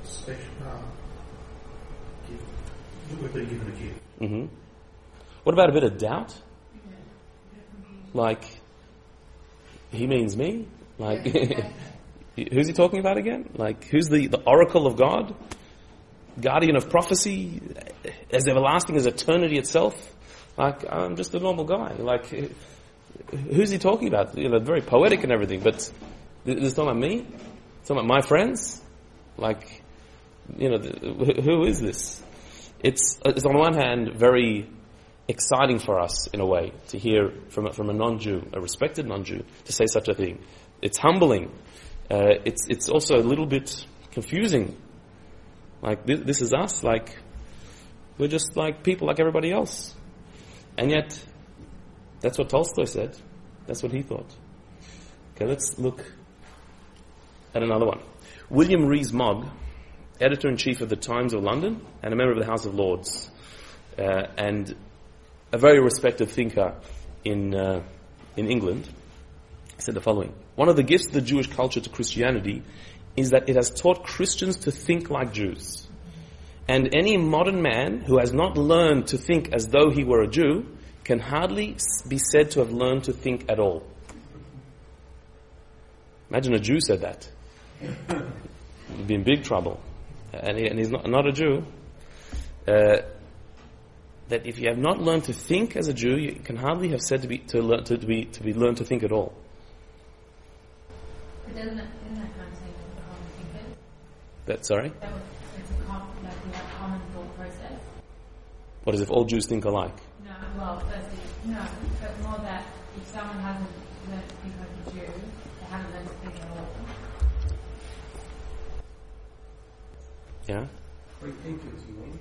special, we've been given a gift. Mm-hmm. What about a bit of doubt? Like, he means me? Like, who's he talking about again? Like, who's the oracle of God? Guardian of prophecy? As everlasting as eternity itself? Like, I'm just a normal guy. Like, who's he talking about? You know, very poetic and everything, but it's talking about me? It's talking about my friends? Like, you know, who is this? It's on the one hand very exciting for us in a way to hear from a non-Jew, a respected non-Jew, to say such a thing. It's humbling. It's also a little bit confusing. Like this is us. Like we're just like people like everybody else, and yet that's what Tolstoy said. That's what he thought. Okay, let's look at another one. William Rees-Mogg, editor-in-chief of the Times of London and a member of the House of Lords, and a very respected thinker in England, said the following: one of the gifts of the Jewish culture to Christianity is that it has taught Christians to think like Jews. And any modern man who has not learned to think as though he were a Jew can hardly be said to have learned to think at all. Imagine a Jew said that. He'd be in big trouble. And he's not a Jew. That if you have not learned to think as a Jew, you can hardly have said to be learned to think at all. But isn't that kind of saying that we're common thinkers? Sorry? It's we have common thought process. What, as if all Jews think alike? No, well, firstly, no, but more that if someone hasn't learned to think like a Jew, they haven't learned to think at all. Yeah? Free thinkers, you mean?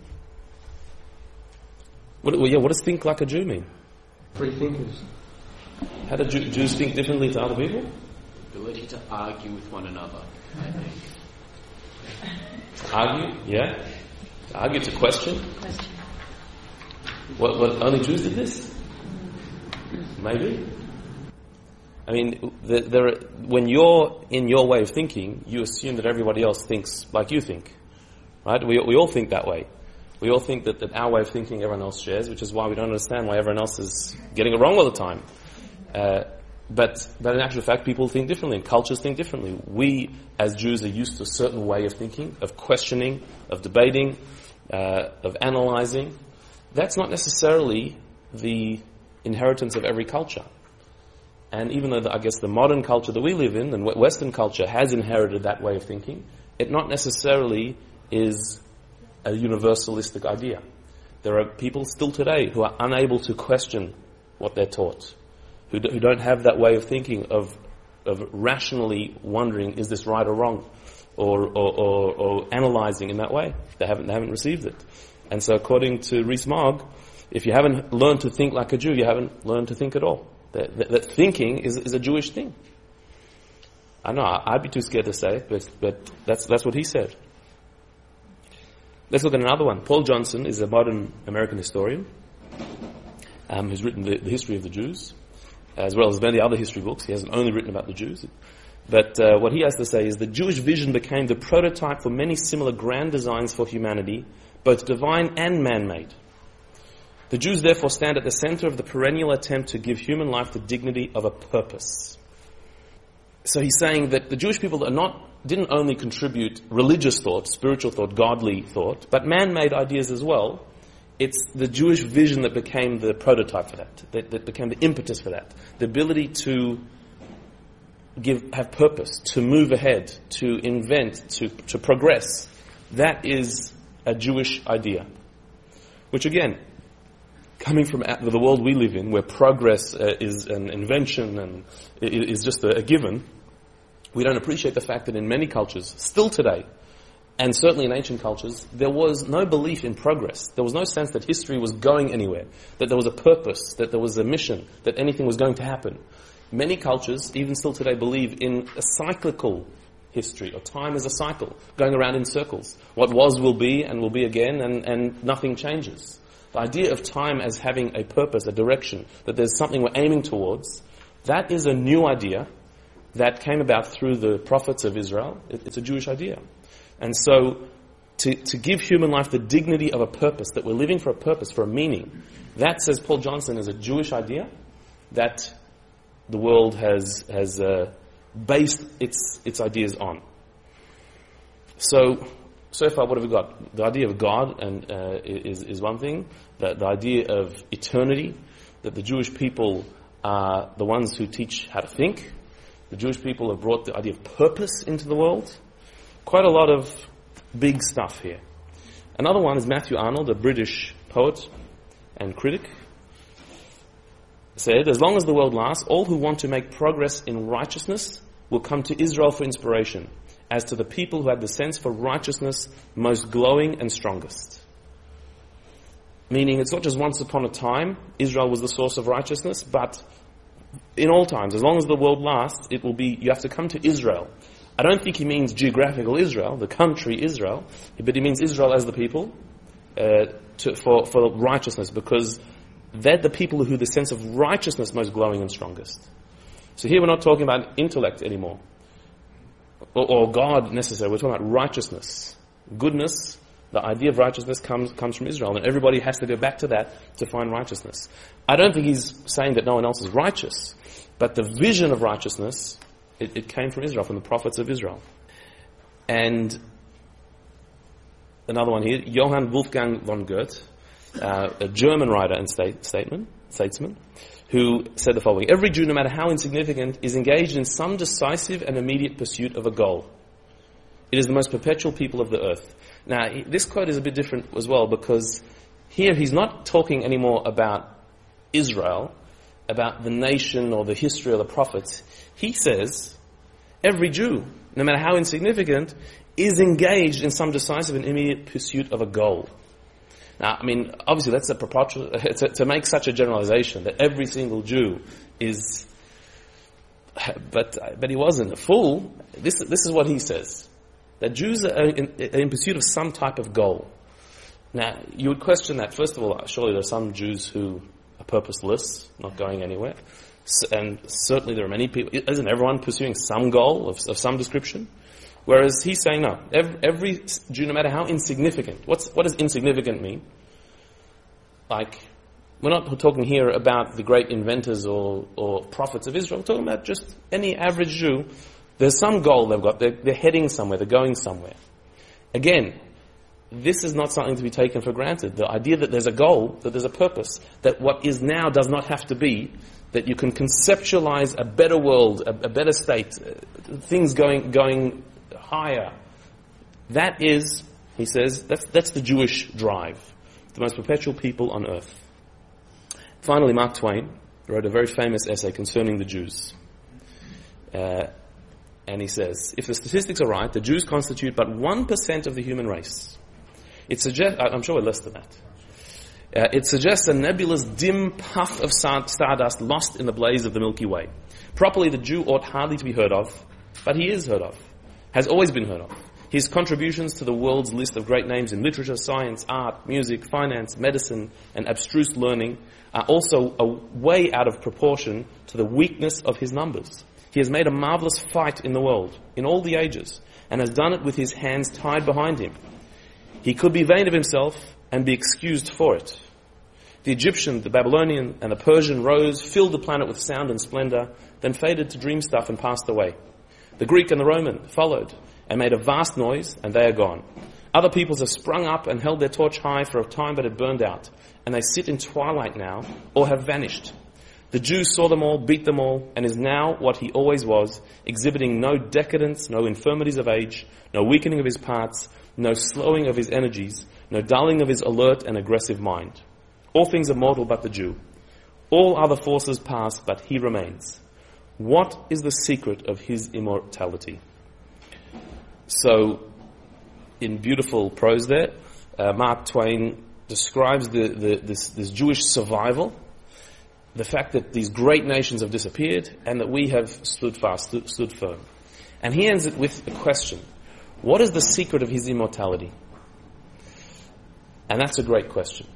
What does think like a Jew mean? Free thinkers. How do Jews think differently to other people? Ability to argue with one another, I think. Argue? Yeah. To argue, to question. What only Jews did this? Maybe. I mean, when you're in your way of thinking, you assume that everybody else thinks like you think. Right? We all think that way. We all think that our way of thinking everyone else shares, which is why we don't understand why everyone else is getting it wrong all the time. But in actual fact, people think differently, and cultures think differently. We, as Jews, are used to a certain way of thinking, of questioning, of debating, of analyzing. That's not necessarily the inheritance of every culture. And even though I guess the modern culture that we live in, and Western culture, has inherited that way of thinking, it not necessarily is a universalistic idea. There are people still today who are unable to question what they're taught, who don't have that way of thinking of rationally wondering, is this right or wrong, or analyzing in that way. They haven't received it. And so according to Rees-Mogg, if you haven't learned to think like a Jew, you haven't learned to think at all. That thinking is a Jewish thing. I know, I'd be too scared to say it, but that's what he said. Let's look at another one. Paul Johnson is a modern American historian who's written the history of the Jews, as well as many other history books. He hasn't only written about the Jews. But what he has to say is the Jewish vision became the prototype for many similar grand designs for humanity, both divine and man-made. The Jews therefore stand at the center of the perennial attempt to give human life the dignity of a purpose. So he's saying that the Jewish people didn't only contribute religious thought, spiritual thought, godly thought, but man-made ideas as well. It's the Jewish vision that became the prototype for that became the impetus for that. The ability to have purpose, to move ahead, to invent, to progress. That is a Jewish idea. Which again, coming from the world we live in, where progress is an invention and is just a given, we don't appreciate the fact that in many cultures, still today, and certainly in ancient cultures, there was no belief in progress. There was no sense that history was going anywhere, that there was a purpose, that there was a mission, that anything was going to happen. Many cultures, even still today, believe in a cyclical history, or time as a cycle, going around in circles. What was will be and will be again, and nothing changes. The idea of time as having a purpose, a direction, that there's something we're aiming towards, that is a new idea, that came about through the prophets of Israel. It's a Jewish idea. And so to give human life the dignity of a purpose, that we're living for a purpose, for a meaning, that, says Paul Johnson, is a Jewish idea that the world has based its ideas on. So far, what have we got? The idea of God is one thing. The idea of eternity, that the Jewish people are the ones who teach how to think. The Jewish people have brought the idea of purpose into the world. Quite a lot of big stuff here. Another one is Matthew Arnold, a British poet and critic, said, "As long as the world lasts, all who want to make progress in righteousness will come to Israel for inspiration, as to the people who had the sense for righteousness most glowing and strongest." Meaning, it's not just once upon a time Israel was the source of righteousness, but in all times, as long as the world lasts, it will be, you have to come to Israel. I don't think he means geographical Israel, the country Israel, but he means Israel as the people, for righteousness, because they're the people who the sense of righteousness most glowing and strongest. So here we're not talking about intellect anymore, or God necessarily. We're talking about righteousness, goodness. The idea of righteousness comes from Israel, and everybody has to go back to that to find righteousness. I don't think he's saying that no one else is righteous, but the vision of righteousness, it came from Israel, from the prophets of Israel. And another one here, Johann Wolfgang von Goethe, a German writer and statesman, who said the following: "Every Jew, no matter how insignificant, is engaged in some decisive and immediate pursuit of a goal. It is the most perpetual people of the earth." Now, this quote is a bit different as well, because here he's not talking anymore about Israel, about the nation or the history of the prophets. He says, every Jew, no matter how insignificant, is engaged in some decisive and immediate pursuit of a goal. Now, I mean, obviously that's a preposterous, to make such a generalization that every single Jew is, but he wasn't a fool. This is what he says, that Jews are in pursuit of some type of goal. Now, you would question that. First of all, surely there are some Jews who are purposeless, not going anywhere. And certainly there are many people, isn't everyone pursuing some goal of some description? Whereas he's saying, no, every Jew, no matter how insignificant. What does insignificant mean? Like, we're not talking here about the great inventors or prophets of Israel. We're talking about just any average Jew. There's some goal they've got. They're heading somewhere. They're going somewhere. Again, this is not something to be taken for granted. The idea that there's a goal, that there's a purpose, that what is now does not have to be, that you can conceptualize a better world, a better state, things going higher. That is, he says, that's the Jewish drive, the most perpetual people on earth. Finally, Mark Twain wrote a very famous essay concerning the Jews. And he says, if the statistics are right, the Jews constitute but 1% of the human race. It suggests, I'm sure we're less than that. It suggests a nebulous, dim puff of stardust lost in the blaze of the Milky Way. Properly, the Jew ought hardly to be heard of, but he is heard of, has always been heard of. His contributions to the world's list of great names in literature, science, art, music, finance, medicine, and abstruse learning are also a way out of proportion to the weakness of his numbers. He has made a marvelous fight in the world, in all the ages, and has done it with his hands tied behind him. He could be vain of himself and be excused for it. The Egyptian, the Babylonian, and the Persian rose, filled the planet with sound and splendor, then faded to dream stuff and passed away. The Greek and the Roman followed and made a vast noise, and they are gone. Other peoples have sprung up and held their torch high for a time, but it burned out, and they sit in twilight now, or have vanished. The Jews saw them all, beat them all, and is now what he always was, exhibiting no decadence, no infirmities of age, no weakening of his parts, no slowing of his energies, no dulling of his alert and aggressive mind. All things are mortal but the Jew. All other forces pass, but he remains. What is the secret of his immortality? So, in beautiful prose there, Mark Twain describes this Jewish survival, the fact that these great nations have disappeared and that we have stood fast, stood firm. And he ends it with a question. What is the secret of his immortality? And that's a great question.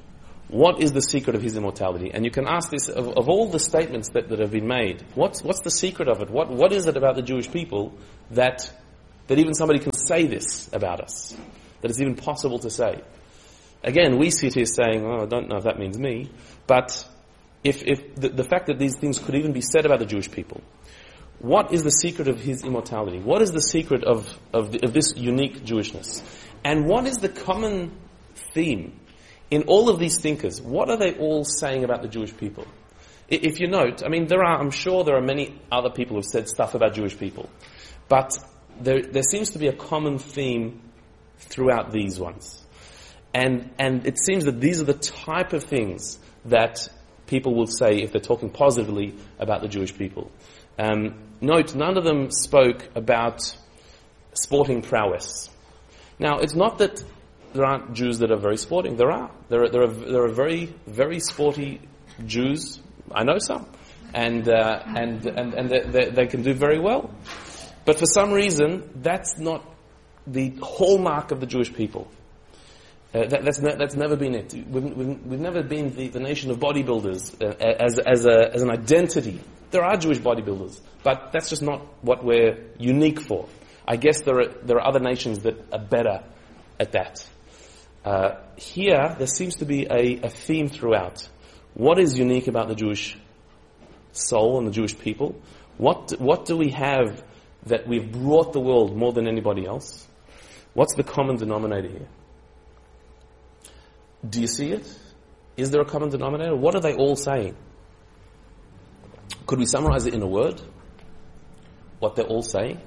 What is the secret of his immortality? And you can ask this of all the statements that have been made. What's the secret of it? What is it about the Jewish people that even somebody can say this about us? That it's even possible to say? Again, we sit here saying, I don't know if that means me. But if the fact that these things could even be said about the Jewish people, what is the secret of his immortality? What is the secret of this unique Jewishness? And what is the common theme in all of these thinkers? What are they all saying about the Jewish people? If you note, I'm sure there are many other people who have said stuff about Jewish people, but there seems to be a common theme throughout these ones. And it seems that these are the type of things that people will say if they're talking positively about the Jewish people. Note, none of them spoke about sporting prowess. Now, it's not that there aren't Jews that are very sporting. There are. There are very, very sporty Jews. I know some. And they can do very well. But for some reason, that's not the hallmark of the Jewish people. That's never been it. We've never been the nation of bodybuilders as an identity. There are Jewish bodybuilders, but that's just not what we're unique for. I guess there are other nations that are better at that. Here, there seems to be a theme throughout. What is unique about the Jewish soul and the Jewish people? What do we have that we've brought the world more than anybody else? What's the common denominator here? Do you see it? Is there a common denominator? What are they all saying? Could we summarize it in a word? What they're all saying?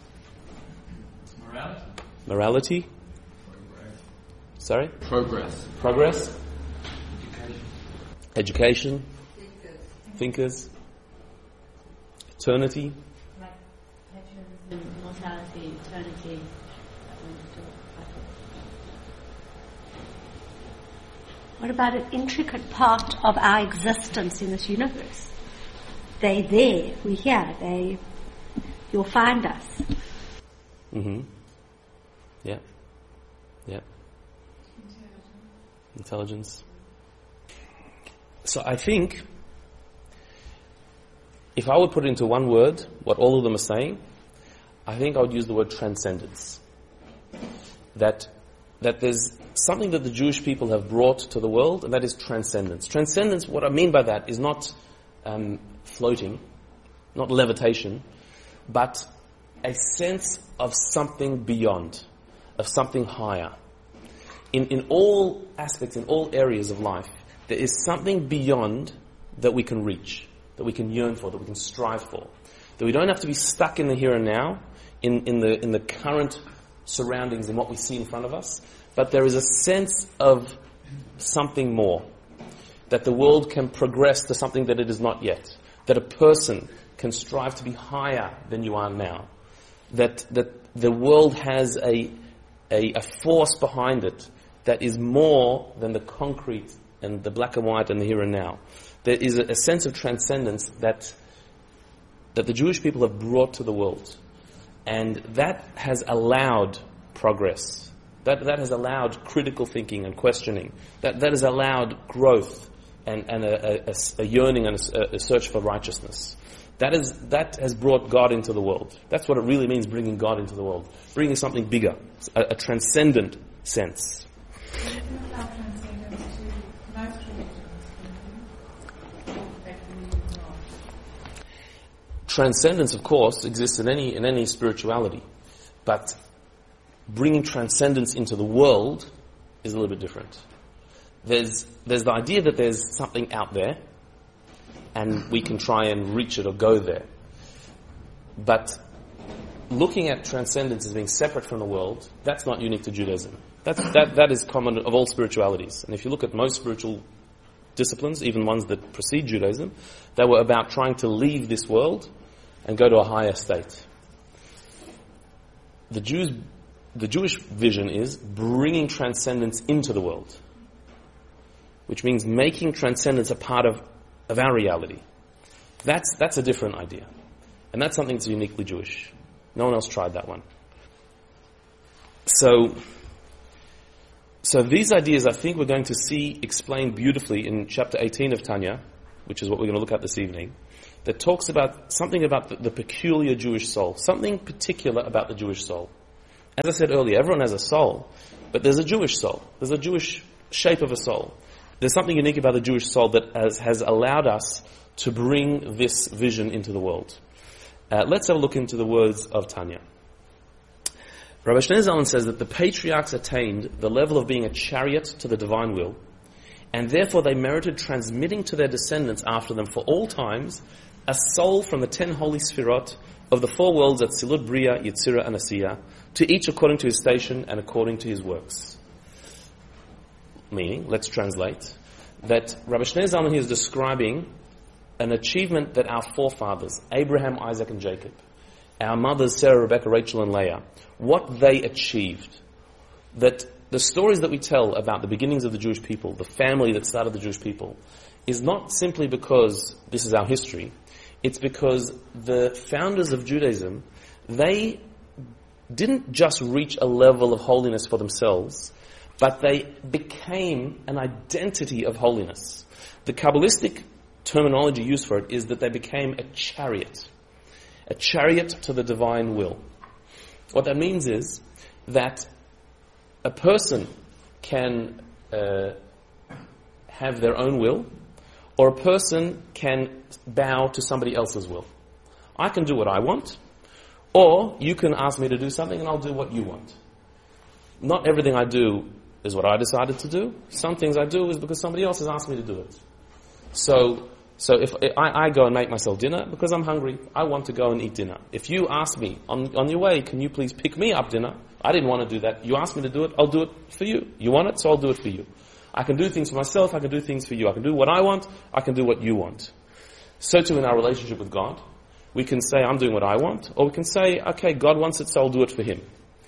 Morality? Sorry? Progress? Education? Thinkers? Eternity? Like patriotism, mortality, eternity. What about an intricate part of our existence in this universe? They're there, we're here, you'll find us. Mm-hmm. Yeah. Intelligence. So I think, if I would put it into one word, what all of them are saying, I think I would use the word transcendence. That there's something that the Jewish people have brought to the world, and that is transcendence. Transcendence, what I mean by that, is not floating, not levitation, but a sense of something beyond, of something higher. In all aspects, in all areas of life, there is something beyond that we can reach, that we can yearn for, that we can strive for. That we don't have to be stuck in the here and now, in the current surroundings and what we see in front of us, but there is a sense of something more. That the world can progress to something that it is not yet. That a person can strive to be higher than you are now. That the world has a force behind it that is more than the concrete and the black and white and the here and now. There is a sense of transcendence that the Jewish people have brought to the world. And that has allowed progress. That has allowed critical thinking and questioning. That has allowed growth and a yearning and a search for righteousness. That has brought God into the world. That's what it really means, bringing God into the world. Bringing something bigger, a transcendent sense. Transcendence, of course, exists in any spirituality, but bringing transcendence into the world is a little bit different. There's the idea that there's something out there, and we can try and reach it or go there. But looking at transcendence as being separate from the world, that's not unique to Judaism. That is common of all spiritualities. And if you look at most spiritual disciplines, even ones that precede Judaism, they were about trying to leave this world and go to a higher state. The Jewish vision is bringing transcendence into the world, which means making transcendence a part of our reality. That's a different idea. And that's something that's uniquely Jewish. No one else tried that one. So So these ideas I think we're going to see explained beautifully in chapter 18 of Tanya, which is what we're going to look at this evening, that talks about something about the peculiar Jewish soul, something particular about the Jewish soul. As I said earlier, everyone has a soul, but there's a Jewish soul. There's a Jewish shape of a soul. There's something unique about the Jewish soul that has allowed us to bring this vision into the world. Let's have a look into the words of Tanya. Rabbi Shneur Zalman says that the patriarchs attained the level of being a chariot to the divine will, and therefore they merited transmitting to their descendants after them for all times a soul from the 10 holy sfirot of the 4 worlds at Tzilut, Bria, Yetzirah, and Asiyah, to each according to his station and according to his works. Meaning, let's translate, that Rabbi Shneur Zalman here is describing an achievement that our forefathers, Abraham, Isaac, and Jacob, our mothers, Sarah, Rebecca, Rachel, and Leah, what they achieved. That the stories that we tell about the beginnings of the Jewish people, the family that started the Jewish people, is not simply because this is our history. It's because the founders of Judaism, they didn't just reach a level of holiness for themselves, but they became an identity of holiness. The Kabbalistic terminology used for it is that they became a chariot to the divine will. What that means is that a person can have their own will, or a person can bow to somebody else's will. I can do what I want, or you can ask me to do something and I'll do what you want. Not everything I do is what I decided to do. Some things I do is because somebody else has asked me to do it. So if I go and make myself dinner because I'm hungry, I want to go and eat dinner. If you ask me, on your way, can you please pick me up dinner? I didn't want to do that. You asked me to do it, I'll do it for you. You want it, so I'll do it for you. I can do things for myself, I can do things for you. I can do what I want, I can do what you want. So too in our relationship with God, we can say, I'm doing what I want, or we can say, okay, God wants it, so I'll do it for Him.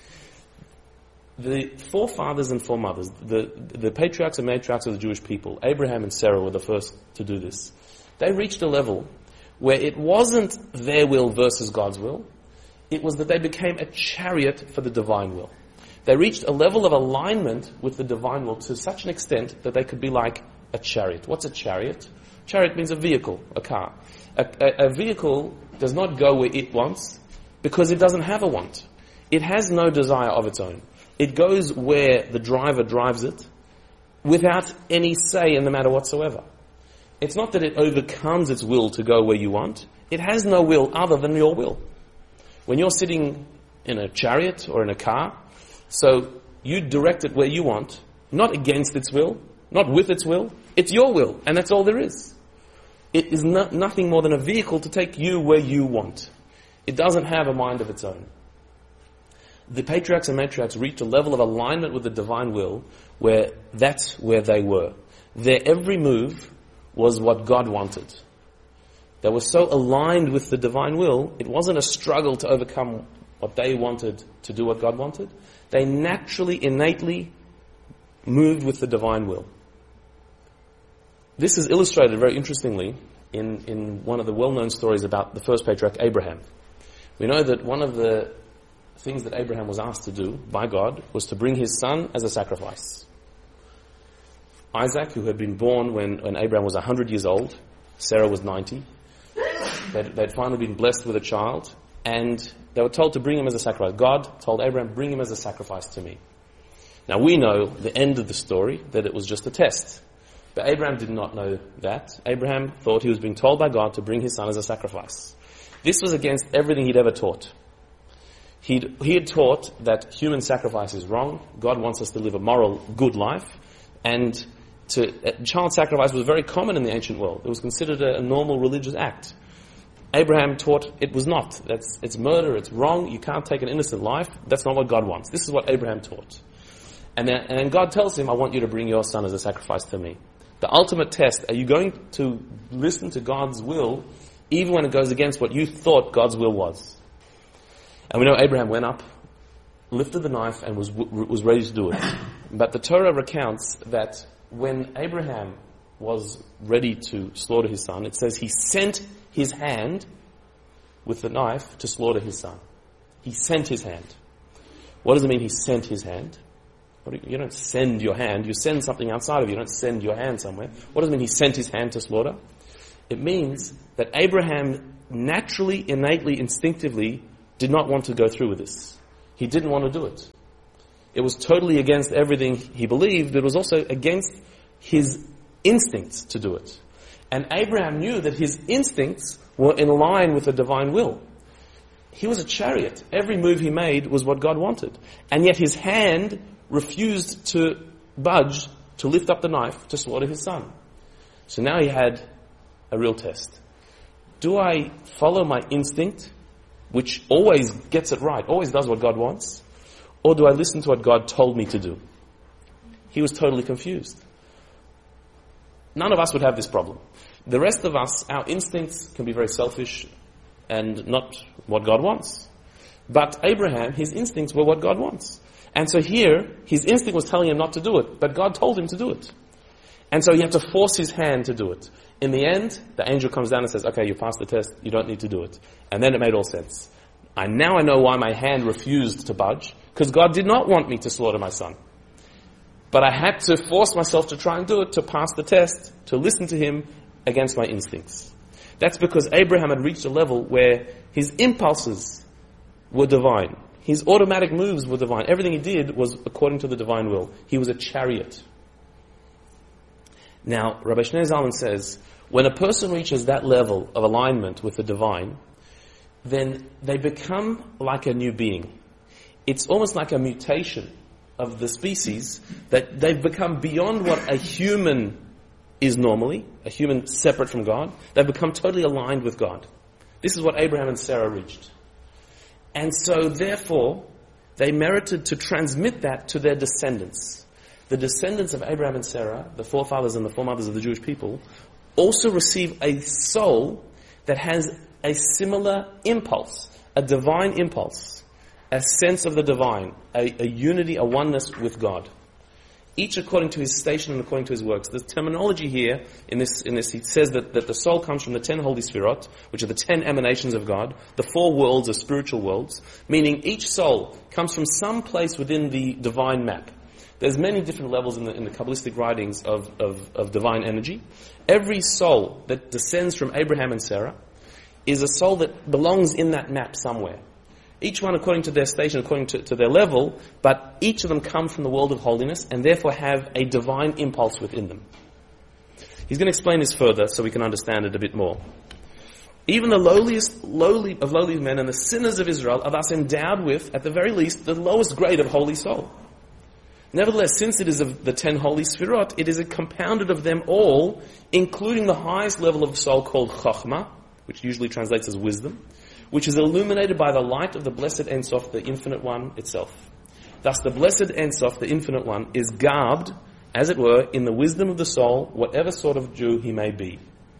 The forefathers and foremothers, the patriarchs and matriarchs of the Jewish people, Abraham and Sarah were the first to do this. They reached a level where it wasn't their will versus God's will. It was that they became a chariot for the divine will. They reached a level of alignment with the divine will to such an extent that they could be like a chariot. What's a chariot? Chariot means a vehicle, a car. A vehicle does not go where it wants because it doesn't have a want. It has no desire of its own. It goes where the driver drives it without any say in the matter whatsoever. It's not that it overcomes its will to go where you want. It has no will other than your will. When you're sitting in a chariot or in a car, so you direct it where you want, not against its will, not with its will. It's your will, and that's all there is. It is nothing more than a vehicle to take you where you want. It doesn't have a mind of its own. The patriarchs and matriarchs reached a level of alignment with the divine will where that's where they were. Their every move was what God wanted. They were so aligned with the divine will, it wasn't a struggle to overcome what they wanted to do what God wanted. They naturally, innately moved with the divine will. This is illustrated very interestingly in one of the well-known stories about the first patriarch, Abraham. We know that one of the things that Abraham was asked to do by God was to bring his son as a sacrifice. Isaac, who had been born when Abraham was 100 years old, Sarah was 90, they'd finally been blessed with a child, and they were told to bring him as a sacrifice. God told Abraham, bring him as a sacrifice to me. Now we know the end of the story, that it was just a test. But Abraham did not know that. Abraham thought he was being told by God to bring his son as a sacrifice. This was against everything he'd ever taught. He had taught that human sacrifice is wrong. God wants us to live a moral, good life. And child sacrifice was very common in the ancient world. It was considered a normal religious act. Abraham taught it was not. It's murder, it's wrong, you can't take an innocent life. That's not what God wants. This is what Abraham taught. And then God tells him, I want you to bring your son as a sacrifice to me. The ultimate test, are you going to listen to God's will even when it goes against what you thought God's will was? And we know Abraham went up, lifted the knife, and was ready to do it. But the Torah recounts that when Abraham was ready to slaughter his son, it says he sent his hand with the knife to slaughter his son. He sent his hand. What does it mean he sent his hand? You don't send your hand, you send something outside of you. You don't send your hand somewhere. What does it mean he sent his hand to slaughter? It means that Abraham naturally, innately, instinctively did not want to go through with this. He didn't want to do it. It was totally against everything he believed. It was also against his instincts to do it. And Abraham knew that his instincts were in line with the divine will. He was a chariot. Every move he made was what God wanted. And yet his hand refused to budge, to lift up the knife, to slaughter his son. So now he had a real test. Do I follow my instinct, which always gets it right, always does what God wants? Or do I listen to what God told me to do? He was totally confused. None of us would have this problem. The rest of us, our instincts can be very selfish and not what God wants. But Abraham, his instincts were what God wants. And so here, his instinct was telling him not to do it, but God told him to do it. And so he had to force his hand to do it. In the end, the angel comes down and says, okay, you passed the test, you don't need to do it. And then it made all sense. Now I know why my hand refused to budge, because God did not want me to slaughter my son. But I had to force myself to try and do it, to pass the test, to listen to him against my instincts. That's because Abraham had reached a level where his impulses were divine. His automatic moves were divine. Everything he did was according to the divine will. He was a chariot. Now, Rabbi Shneur Zalman says, when a person reaches that level of alignment with the divine, then they become like a new being. It's almost like a mutation of the species, that they've become beyond what a human is normally, a human separate from God. They've become totally aligned with God. This is what Abraham and Sarah reached. And so, therefore, they merited to transmit that to their descendants. The descendants of Abraham and Sarah, the forefathers and the foremothers of the Jewish people, also receive a soul that has a similar impulse, a divine impulse, a sense of the divine, a unity, a oneness with God. Each according to his station and according to his works. The terminology here, in this, it says that the soul comes from the 10 holy Sfirot, which are the 10 emanations of God, the 4 worlds are spiritual worlds, meaning each soul comes from some place within the divine map. There's many different levels in the Kabbalistic writings of divine energy. Every soul that descends from Abraham and Sarah is a soul that belongs in that map somewhere. Each one according to their station, according to their level, but each of them come from the world of holiness and therefore have a divine impulse within them. He's going to explain this further so we can understand it a bit more. Even the lowly of lowly men and the sinners of Israel are thus endowed with, at the very least, the lowest grade of holy soul. Nevertheless, since it is of the 10 holy Sfirot, it is compounded of them all, including the highest level of soul called Chokhmah, which usually translates as wisdom, which is illuminated by the light of the blessed Ein Sof, the Infinite One itself. Thus the blessed Ein Sof, the Infinite One, is garbed, as it were, in the wisdom of the soul, whatever sort of Jew he may be.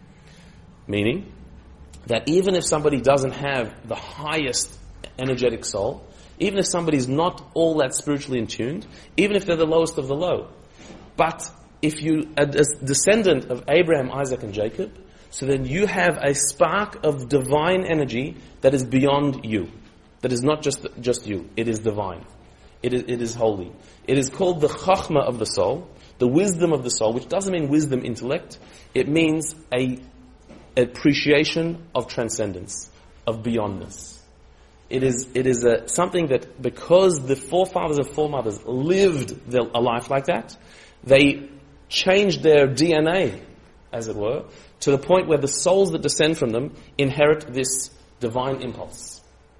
Meaning that even if somebody doesn't have the highest energetic soul, even if somebody's not all that spiritually in tuned, even if they're the lowest of the low, but if you're a descendant of Abraham, Isaac and Jacob, so then you have a spark of divine energy that is beyond you. That is not just you. It is divine. It is holy. It is called the Chokhmah of the soul, the wisdom of the soul, which doesn't mean wisdom intellect. It means a appreciation of transcendence, of beyondness. It is something that because the forefathers and foremothers lived a life like that, they changed their DNA, as it were, to the point where the souls that descend from them inherit this divine impulse.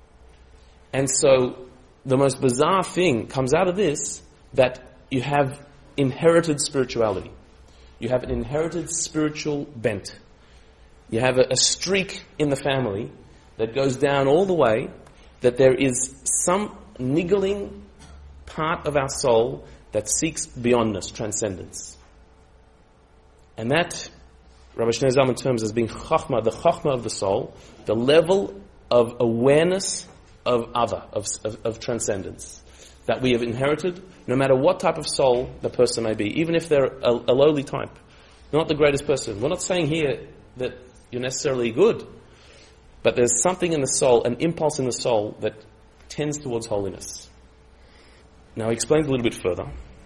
And so the most bizarre thing comes out of this, that you have inherited spirituality. You have an inherited spiritual bent. You have a streak in the family that goes down all the way, that there is some niggling part of our soul that seeks beyondness, transcendence. And that Rabbi Shneur Zalman terms as being Chokhmah, the Chokhmah of the soul, the level of awareness of other, of transcendence, that we have inherited, no matter what type of soul the person may be, even if they're a lowly type, not the greatest person. We're not saying here that you're necessarily good, but there's something in the soul, an impulse in the soul that tends towards holiness. Now he explains a little bit further.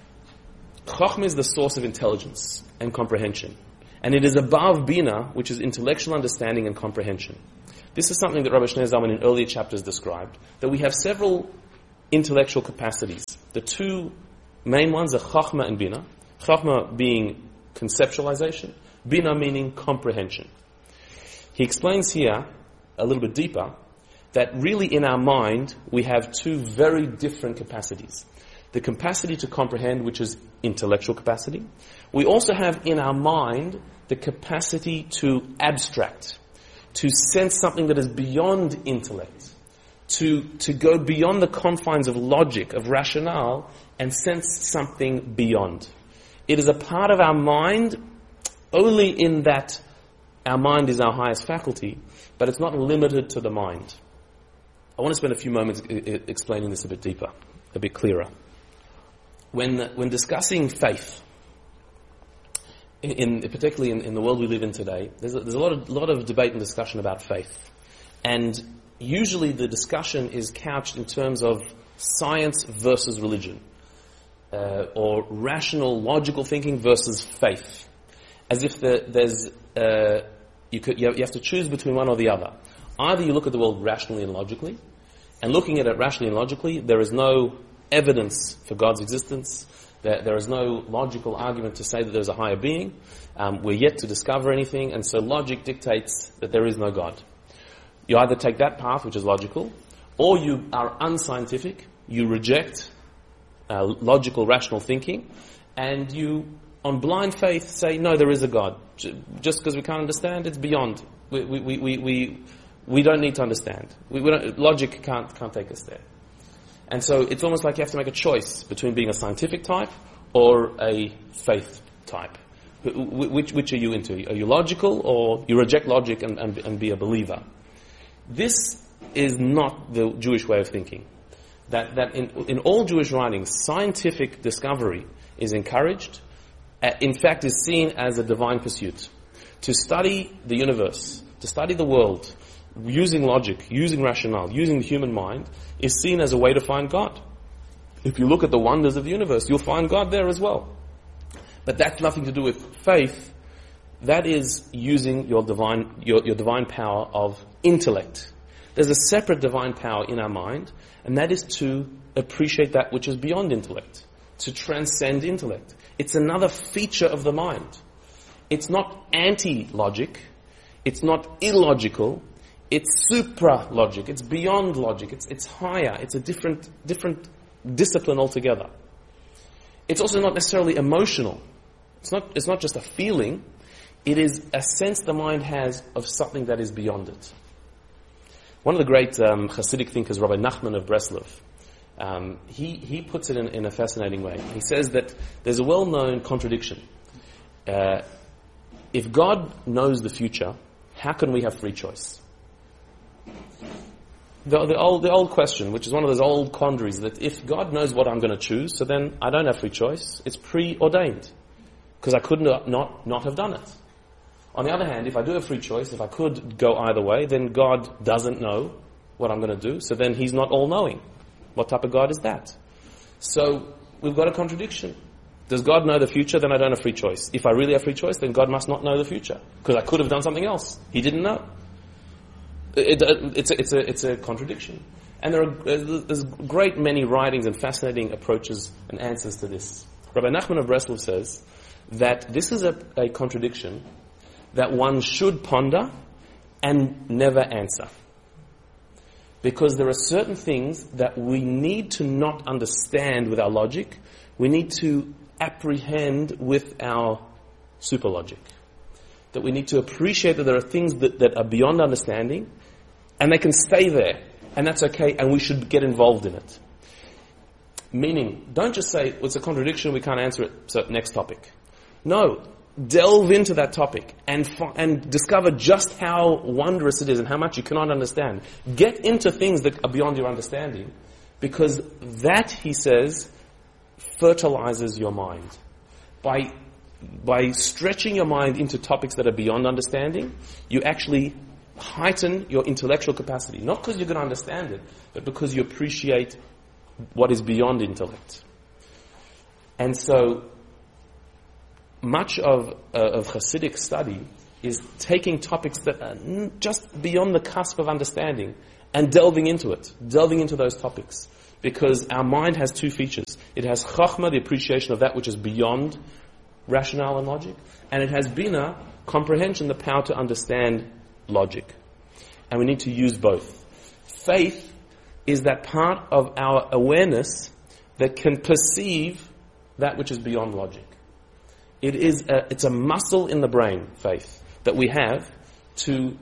Chokhmah is the source of intelligence and comprehension. And it is above Bina, which is intellectual understanding and comprehension. This is something that Rabbi Shneur Zalman in earlier chapters described, that we have several intellectual capacities. The two main ones are Chokhmah and Bina. Chokhmah being conceptualization, Bina meaning comprehension. He explains here, a little bit deeper, that really in our mind we have two very different capacities. The capacity to comprehend, which is intellectual capacity. We also have in our mind the capacity to abstract, to sense something that is beyond intellect, to go beyond the confines of logic, of rationale, and sense something beyond. It is a part of our mind only in that our mind is our highest faculty, but it's not limited to the mind. I want to spend a few moments explaining this a bit deeper, a bit clearer. When discussing faith, particularly in the world we live in today, there's a lot of debate and discussion about faith. And usually the discussion is couched in terms of science versus religion, or rational, logical thinking versus faith. As if you have to choose between one or the other. Either you look at the world rationally and logically, and looking at it rationally and logically, there is no evidence for God's existence. There is no logical argument to say that there's a higher being. We're yet to discover anything, and so logic dictates that there is no God. You either take that path, which is logical, or you are unscientific, you reject logical, rational thinking, and you, on blind faith, say, no, there is a God. Just because we can't understand, it's beyond. We don't need to understand. Logic can't take us there. And so it's almost like you have to make a choice between being a scientific type or a faith type. Which are you into? Are you logical, or you reject logic and be a believer? This is not the Jewish way of thinking. That in all Jewish writings, scientific discovery is encouraged, in fact is seen as a divine pursuit. To study the universe, to study the world, using logic, using rationale, using the human mind, is seen as a way to find God. If you look at the wonders of the universe, you'll find God there as well. But that's nothing to do with faith. That is using your divine power of intellect. There's a separate divine power in our mind, and that is to appreciate that which is beyond intellect, to transcend intellect. It's another feature of the mind. It's not anti-logic, it's not illogical, it's supra-logic, it's beyond logic, it's higher, it's a different discipline altogether. It's also not necessarily emotional. It's not just a feeling, it is a sense the mind has of something that is beyond it. One of the great Hasidic thinkers, Rabbi Nachman of Breslov, he puts it in a fascinating way. He says that there's a well-known contradiction. If God knows the future, how can we have free choice? The old question, which is one of those old quandaries, that if God knows what I'm going to choose, so then I don't have free choice. It's preordained, because I could not have done it. On the other hand, if I do have free choice, if I could go either way, then God doesn't know what I'm going to do, so then He's not all-knowing. What type of God is that? So we've got a contradiction. Does God know the future? Then I don't have free choice. If I really have free choice, then God must not know the future, because I could have done something else. He didn't know. It's a contradiction. And there's a great many writings and fascinating approaches and answers to this. Rabbi Nachman of Breslov says that this is a contradiction that one should ponder and never answer. Because there are certain things that we need to not understand with our logic, we need to apprehend with our super logic. That we need to appreciate that there are things that are beyond understanding, and they can stay there, and that's okay, and we should get involved in it. Meaning, don't just say, well, it's a contradiction, we can't answer it, so next topic. No, delve into that topic and discover just how wondrous it is and how much you cannot understand. Get into things that are beyond your understanding, because that, he says, fertilizes your mind. By stretching your mind into topics that are beyond understanding, you actually heighten your intellectual capacity. Not because you're going to understand it, but because you appreciate what is beyond intellect. And so, much of Hasidic study is taking topics that are just beyond the cusp of understanding and delving into those topics. Because our mind has two features. It has chachma, the appreciation of that which is beyond rationale and logic, and it has bina, comprehension, the power to understand logic. And we need to use both. Faith is that part of our awareness that can perceive that which is beyond logic. It's a muscle in the brain, faith, that we have to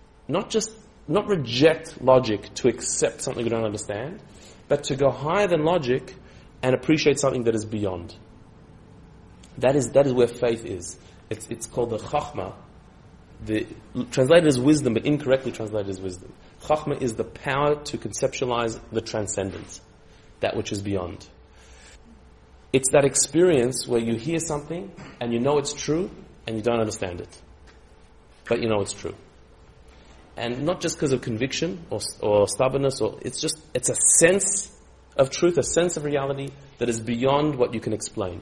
not reject logic to accept something we don't understand, but to go higher than logic and appreciate something that is beyond. That is where faith is. It's called the chachma. Translated as wisdom, but incorrectly translated as wisdom. Chachma is the power to conceptualize the transcendent, that which is beyond. It's that experience where you hear something and you know it's true and you don't understand it, but you know it's true. And not just because of conviction or stubbornness, it's a sense of truth, a sense of reality that is beyond what you can explain.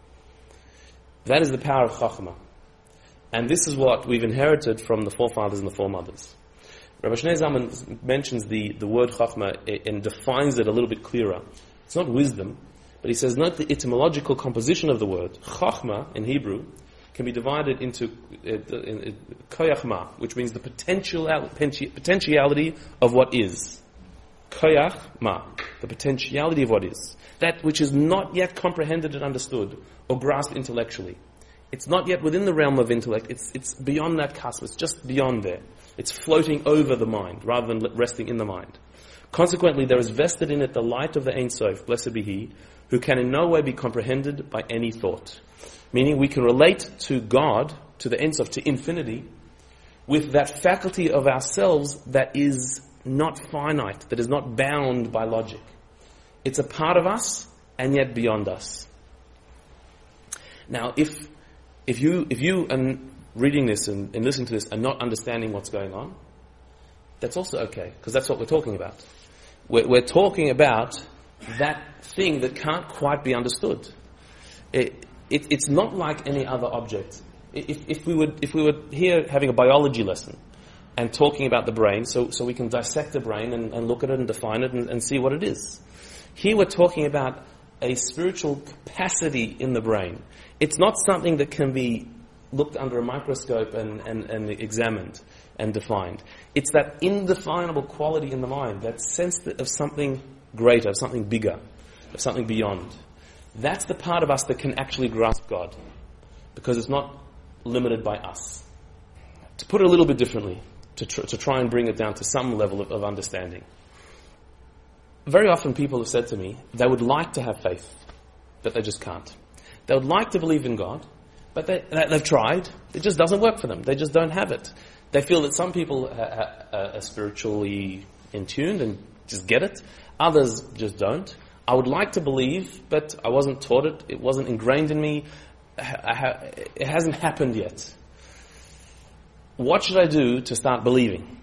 That is the power of Chachma. And this is what we've inherited from the forefathers and the foremothers. Rabbi Shneur Zalman mentions the word Chachma and defines it a little bit clearer. It's not wisdom, but he says, note the etymological composition of the word. Chachma, in Hebrew, can be divided into koyach ma, which means the potentiality of what is. Koyach ma, the potentiality of what is. That which is not yet comprehended and understood or grasped intellectually. It's not yet within the realm of intellect. It's beyond that cusp. It's just beyond there. It's floating over the mind rather than resting in the mind. Consequently, there is vested in it the light of the Ein Sof, blessed be He, who can in no way be comprehended by any thought. Meaning we can relate to God, to the Ein Sof, to infinity, with that faculty of ourselves that is not finite, that is not bound by logic. It's a part of us and yet beyond us. Now, if you are reading this and listening to this and not understanding what's going on, that's also okay, because that's what we're talking about. We're talking about that thing that can't quite be understood. It's not like any other object. If we were here having a biology lesson and talking about the brain, so we can dissect the brain and look at it and define it and see what it is. Here we're talking about a spiritual capacity in the brain. It's not something that can be looked under a microscope and examined and defined. It's that indefinable quality in the mind, that sense of something greater, of something bigger, of something beyond. That's the part of us that can actually grasp God, because it's not limited by us. To put it a little bit differently, to try and bring it down to some level of understanding. Very often people have said to me, they would like to have faith, but they just can't. They would like to believe in God, but they've tried. It just doesn't work for them. They just don't have it. They feel that some people are spiritually in tune and just get it. Others just don't. I would like to believe, but I wasn't taught it. It wasn't ingrained in me. It hasn't happened yet. What should I do to start believing?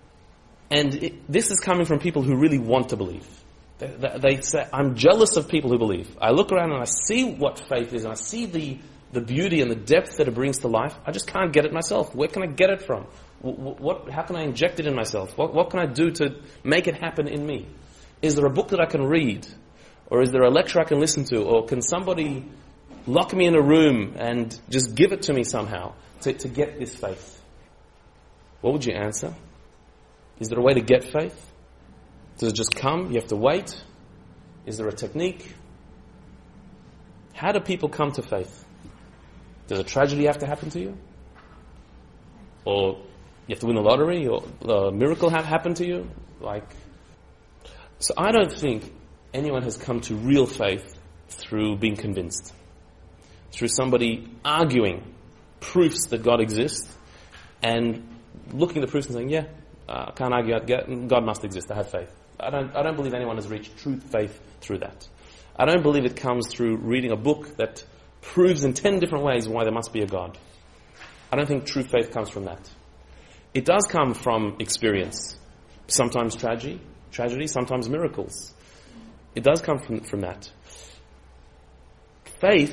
And this is coming from people who really want to believe. They say, I'm jealous of people who believe. I look around and I see what faith is, and I see the beauty and the depth that it brings to life. I just can't get it myself. Where can I get it from? How can I inject it in myself? What can I do to make it happen in me? Is there a book that I can read? Or is there a lecture I can listen to? Or can somebody lock me in a room and just give it to me somehow to get this faith? What would you answer? Is there a way to get faith? Does it just come? You have to wait? Is there a technique? How do people come to faith? Does a tragedy have to happen to you? Or you have to win the lottery? Or a miracle happen to you? So I don't think anyone has come to real faith through being convinced. Through somebody arguing proofs that God exists and looking at the proofs and saying, I can't argue, God must exist, I have faith. I don't believe anyone has reached true faith through that. I don't believe it comes through reading a book that proves in 10 different ways why there must be a God. I don't think true faith comes from that. It does come from experience. Sometimes tragedy, sometimes miracles. It does come from that. Faith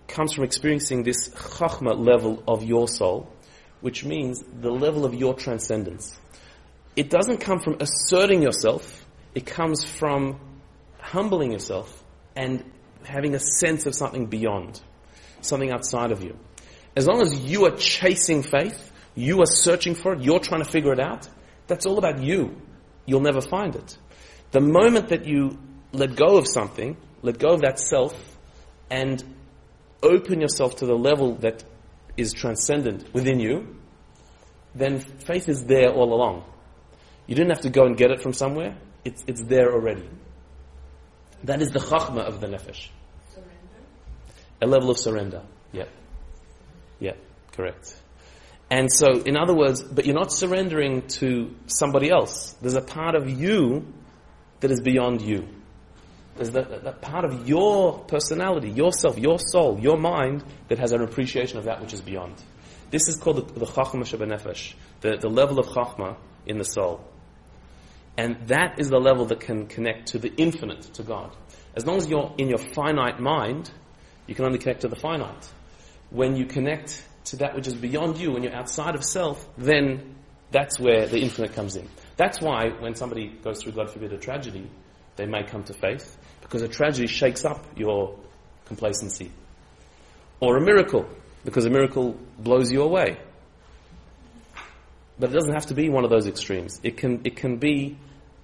comes from experiencing this chachma level of your soul, which means the level of your transcendence. It doesn't come from asserting yourself, it comes from humbling yourself and having a sense of something beyond, something outside of you. As long as you are chasing faith, you are searching for it, you're trying to figure it out, that's all about you. You'll never find it. The moment that you let go of something, let go of that self, and open yourself to the level that is transcendent within you, then faith is there all along. You didn't have to go and get it from somewhere. It's there already. That is the chachma of the nefesh. Surrender? A level of surrender. Yeah. Yeah, correct. And so, in other words, but you're not surrendering to somebody else. There's a part of you that is beyond you. There's that part of your personality, yourself, your soul, your mind that has an appreciation of that which is beyond. This is called the chachma shebenefesh, the level of chachma in the soul. And that is the level that can connect to the infinite, to God. As long as you're in your finite mind, you can only connect to the finite. When you connect to that which is beyond you, when you're outside of self, then that's where the infinite comes in. That's why when somebody goes through, God forbid, a tragedy, they may come to faith, because a tragedy shakes up your complacency. Or a miracle, because a miracle blows you away. But it doesn't have to be one of those extremes. It can be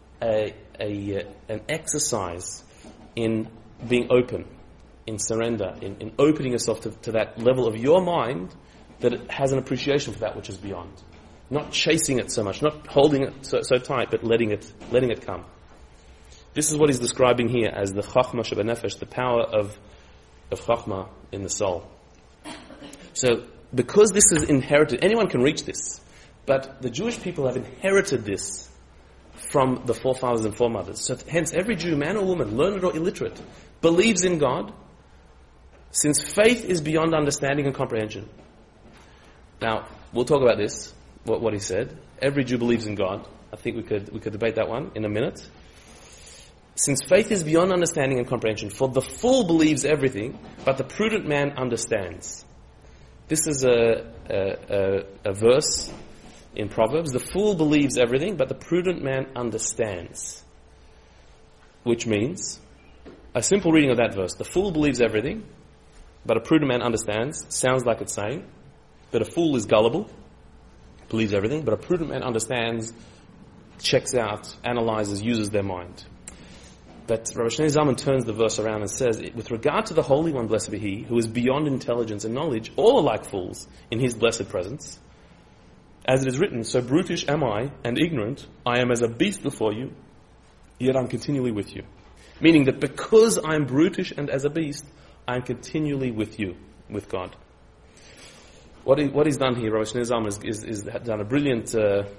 an exercise in being open, in surrender, in opening yourself to that level of your mind that it has an appreciation for that which is beyond. Not chasing it so much, not holding it so tight, but letting it come. This is what he's describing here as the chachma shebenefesh, the power of chachma in the soul. So, because this is inherited, anyone can reach this, but the Jewish people have inherited this from the forefathers and foremothers. So hence every Jew, man or woman, learned or illiterate, believes in God, since faith is beyond understanding and comprehension. Now, we'll talk about this, what he said. Every Jew believes in God. I think we could debate that one in a minute. Since faith is beyond understanding and comprehension, for the fool believes everything, but the prudent man understands. This is a verse in Proverbs. The fool believes everything, but the prudent man understands. Which means, a simple reading of that verse, the fool believes everything, but a prudent man understands, sounds like it's saying that a fool is gullible, believes everything, but a prudent man understands, checks out, analyzes, uses their mind. But Rabbi Shneur Zalman turns the verse around and says, with regard to the Holy One, blessed be He, who is beyond intelligence and knowledge, all are like fools in His blessed presence. As it is written, so brutish am I and ignorant, I am as a beast before you, yet I'm continually with you. Meaning that because I'm brutish and as a beast, I'm continually with you, with God. What he's done here, Rabbi Shneur Zalman, is done a brilliant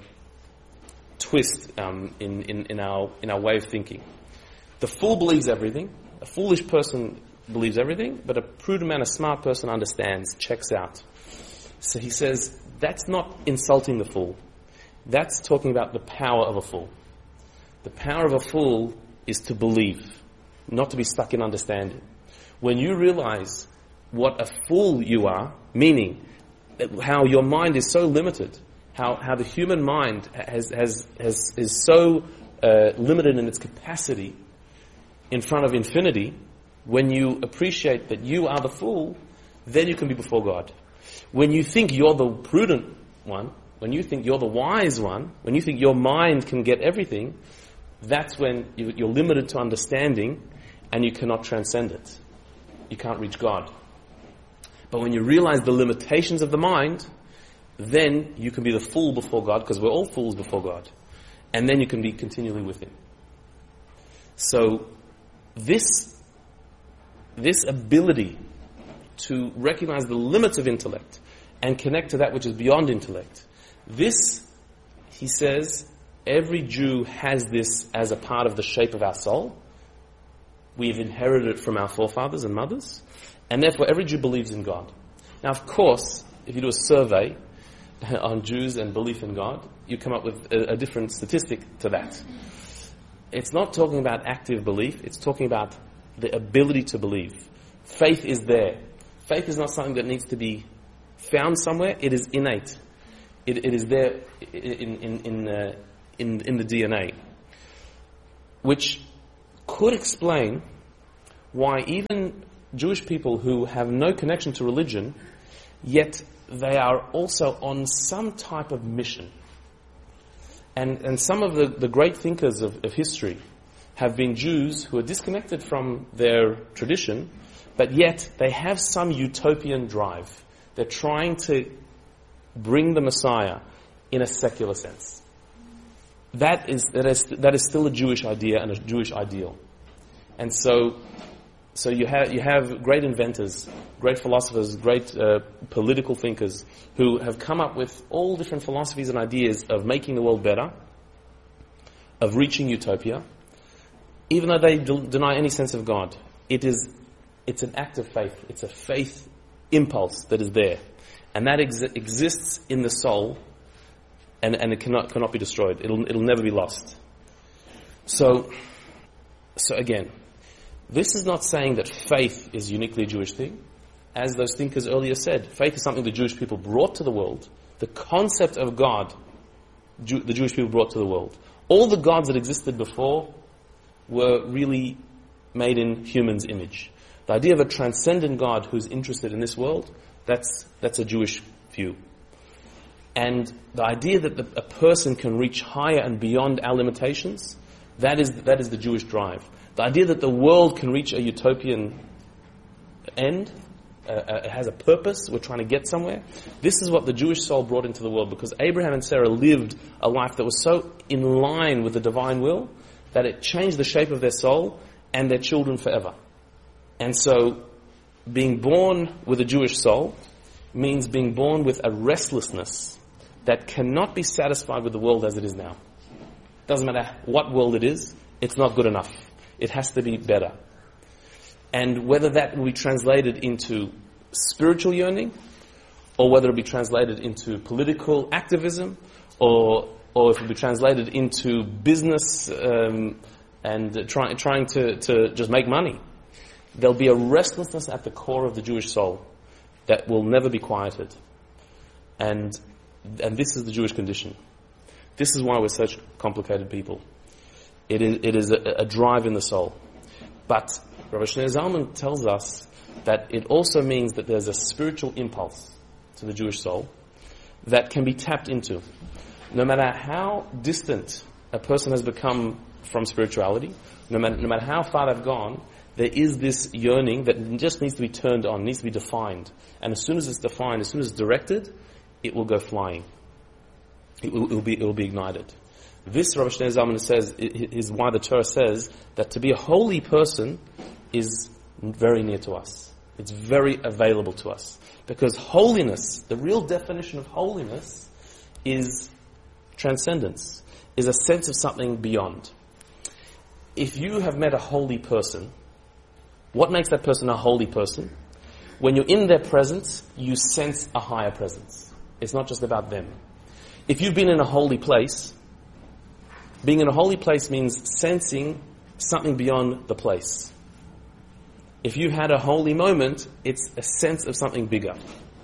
twist in our way of thinking. The fool believes everything. A foolish person believes everything, but a prudent man, a smart person understands, checks out. So he says, that's not insulting the fool. That's talking about the power of a fool. The power of a fool is to believe, not to be stuck in understanding. When you realize what a fool you are, meaning how your mind is so limited, how the human mind is so limited in its capacity in front of infinity, when you appreciate that you are the fool, then you can be before God. When you think you're the prudent one, when you think you're the wise one, when you think your mind can get everything, that's when you're limited to understanding and you cannot transcend it. You can't reach God. But when you realize the limitations of the mind, then you can be the fool before God, because we're all fools before God. And then you can be continually with Him. So, this ability to recognize the limits of intellect and connect to that which is beyond intellect, this, he says, every Jew has this as a part of the shape of our soul. We've inherited it from our forefathers and mothers, and therefore every Jew believes in God. Now, of course, if you do a survey on Jews and belief in God, you come up with a different statistic to that. It's not talking about active belief, it's talking about the ability to believe. Faith is there. Faith is not something that needs to be found somewhere. It is innate. It is there in the DNA, which could explain why even Jewish people who have no connection to religion, yet they are also on some type of mission. And some of the great thinkers of history have been Jews who are disconnected from their tradition, but yet they have some utopian drive. They're trying to bring the Messiah in a secular sense. That is still a Jewish idea and a Jewish ideal. And so you have great inventors, great philosophers, great political thinkers who have come up with all different philosophies and ideas of making the world better, of reaching utopia, even though they deny any sense of God. It's an act of faith. It's a faith impulse that is there. And that exists in the soul, and it cannot be destroyed. It'll never be lost. So again, this is not saying that faith is uniquely a Jewish thing. As those thinkers earlier said, faith is something the Jewish people brought to the world. The concept of God, the Jewish people brought to the world. All the gods that existed before were really made in humans' image. The idea of a transcendent God who's interested in this world, that's a Jewish view. And the idea that a person can reach higher and beyond our limitations, that is the Jewish drive. The idea that the world can reach a utopian end, it has a purpose, we're trying to get somewhere. This is what the Jewish soul brought into the world, because Abraham and Sarah lived a life that was so in line with the divine will that it changed the shape of their soul and their children forever. And so, being born with a Jewish soul means being born with a restlessness that cannot be satisfied with the world as it is now. Doesn't matter what world it is, it's not good enough. It has to be better. And whether that will be translated into spiritual yearning, or whether it will be translated into political activism, or if it will be translated into business and trying to just make money, there'll be a restlessness at the core of the Jewish soul that will never be quieted. And this is the Jewish condition. This is why we're such complicated people. It is a drive in the soul. But Rabbi Shneur Zalman tells us that it also means that there's a spiritual impulse to the Jewish soul that can be tapped into. No matter how distant a person has become from spirituality, no matter how far they've gone, there is this yearning that just needs to be turned on, needs to be defined. And as soon as it's defined, as soon as it's directed, it will go flying. It will be ignited. This, Rabbi Shneur Zalman says, is why the Torah says that to be a holy person is very near to us. It's very available to us. Because holiness, the real definition of holiness, is transcendence, is a sense of something beyond. If you have met a holy person, what makes that person a holy person? When you're in their presence, you sense a higher presence. It's not just about them. If you've been in a holy place, being in a holy place means sensing something beyond the place. If you had a holy moment, it's a sense of something bigger.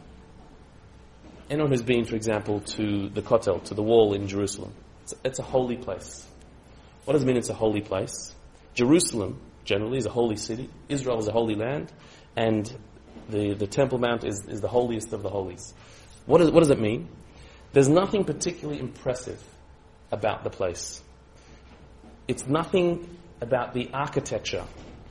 Anyone who's been, for example, to the Kotel, to the wall in Jerusalem, it's a holy place. What does it mean it's a holy place? Jerusalem, generally, is a holy city. Israel is a holy land. And the Temple Mount is the holiest of the holies. What does it mean? There's nothing particularly impressive about the place. It's nothing about the architecture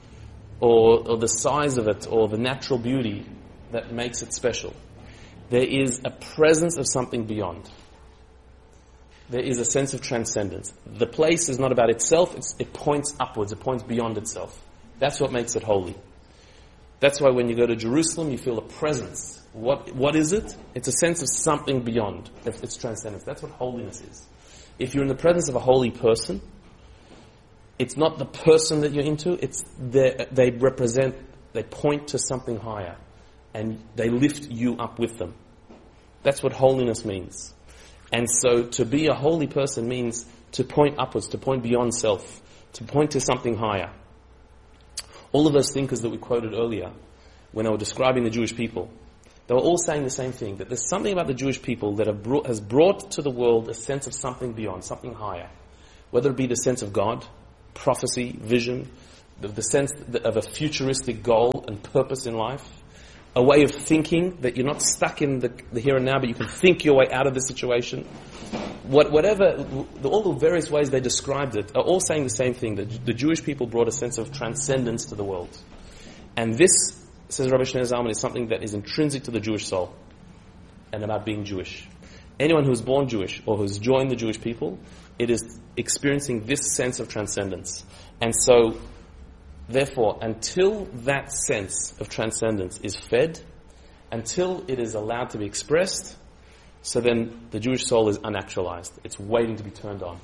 or the size of it or the natural beauty that makes it special. There is a presence of something beyond. There is a sense of transcendence. The place is not about itself, it points upwards, it points beyond itself. That's what makes it holy. That's why when you go to Jerusalem, you feel a presence. What is it? It's a sense of something beyond. It's transcendence. That's what holiness is. If you're in the presence of a holy person, it's not the person that you're into, it's they point to something higher. And they lift you up with them. That's what holiness means. And so to be a holy person means to point upwards, to point beyond self, to point to something higher. All of those thinkers that we quoted earlier, when they were describing the Jewish people, they were all saying the same thing, that there's something about the Jewish people that has brought to the world a sense of something beyond, something higher. Whether it be the sense of God, prophecy, vision, the sense of a futuristic goal and purpose in life, a way of thinking that you're not stuck in the here and now, but you can think your way out of the situation. Whatever, all the various ways they described it are all saying the same thing, that the Jewish people brought a sense of transcendence to the world. And this, says Rabbi Shneur Zalman, is something that is intrinsic to the Jewish soul and about being Jewish. Anyone who's born Jewish or who's joined the Jewish people, it is experiencing this sense of transcendence. And so, therefore, until that sense of transcendence is fed, until it is allowed to be expressed, so then the Jewish soul is unactualized. It's waiting to be turned on.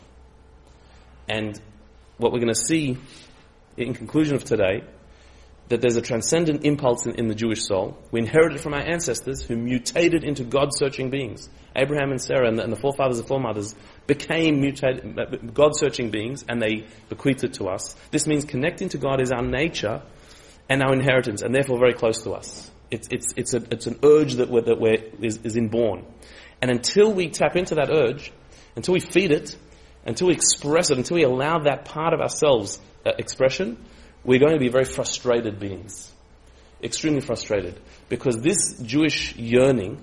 And what we're going to see in conclusion of today, that there's a transcendent impulse in the Jewish soul. We inherited it from our ancestors who mutated into God-searching beings. Abraham and Sarah and the forefathers and foremothers became God-searching beings, and they bequeathed it to us. This means connecting to God is our nature and our inheritance, and therefore very close to us. It's an urge that is inborn. And until we tap into that urge, until we feed it, until we express it, until we allow that part of ourselves expression, we're going to be very frustrated beings. Extremely frustrated. Because this Jewish yearning,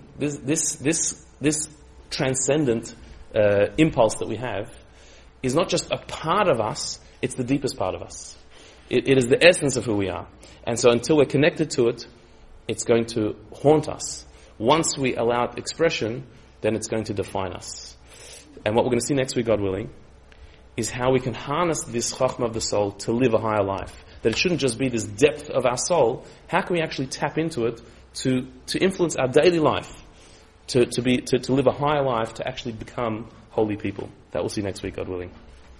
this transcendent impulse that we have, is not just a part of us, it's the deepest part of us. It is the essence of who we are. And so until we're connected to it, it's going to haunt us. Once we allow it expression, then it's going to define us. And what we're going to see next week, God willing, is how we can harness this chachma of the soul to live a higher life. That it shouldn't just be this depth of our soul. How can we actually tap into it to influence our daily life, to live a higher life, to actually become holy people? That we'll see next week, God willing.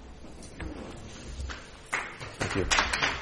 Thank you.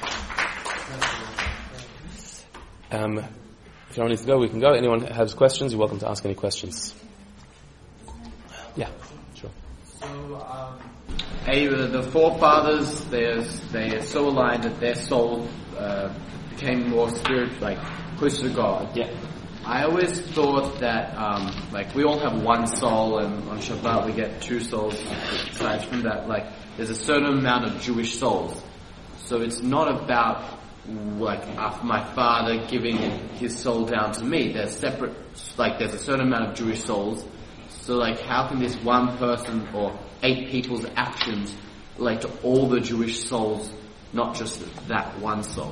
If anyone needs to go, we can go. Anyone has questions, you're welcome to ask any questions. Yeah, sure. So, the forefathers, they are so aligned that their soul became more closer to God. Yeah. I always thought that, we all have one soul, and on Shabbat we get two souls. Aside from that, there's a certain amount of Jewish souls. So it's not about, my father giving his soul down to me. There's separate, there's a certain amount of Jewish souls. So, how can this one person or 8 people's actions relate to all the Jewish souls, not just that one soul?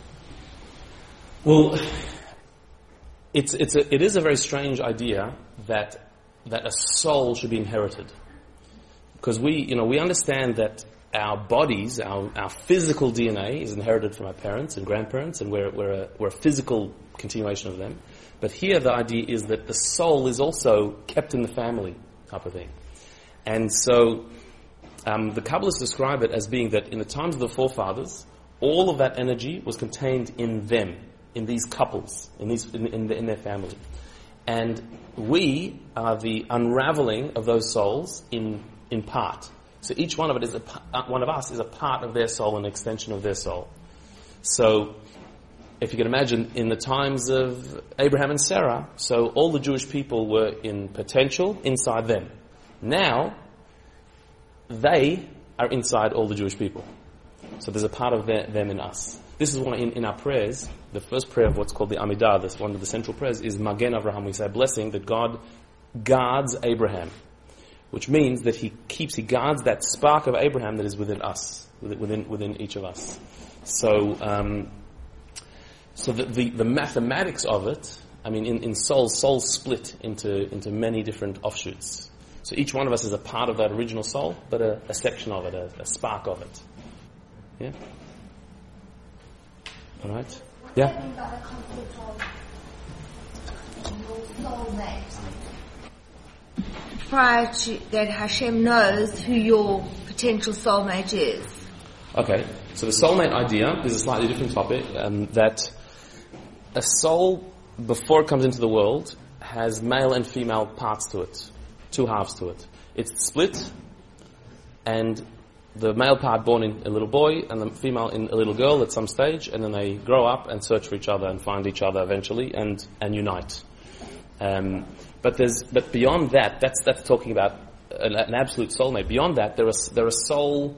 Well, it is a very strange idea that a soul should be inherited, because we understand that our bodies, our physical DNA, is inherited from our parents and grandparents, and we're a physical continuation of them. But here the idea is that the soul is also kept in the family, type of thing. And so the Kabbalists describe it as being that in the times of the forefathers, all of that energy was contained in them, in these couples, in their family. And we are the unraveling of those souls in part. So each one of us is a part of their soul, an extension of their soul. So if you can imagine, in the times of Abraham and Sarah, so all the Jewish people were in potential inside them. Now, they are inside all the Jewish people. So there's a part of them in us. This is why in our prayers, the first prayer of what's called the Amidah, that's one of the central prayers, is Magen Avraham. We say a blessing that God guards Abraham, which means that he guards that spark of Abraham that is within us, within each of us. So the mathematics of it, in souls split into many different offshoots. So each one of us is a part of that original soul, but a section of it, a spark of it. Yeah? All right? Yeah? What about the concept of your soulmate? Prior to that, Hashem knows who your potential soulmate is. Okay, so the soulmate idea is a slightly different topic, that a soul, before it comes into the world, has male and female parts to it, 2 halves to it. It's split, and the male part born in a little boy and the female in a little girl at some stage, and then they grow up and search for each other and find each other eventually and unite. But beyond that, that's talking about an absolute soulmate. Beyond that, there are soul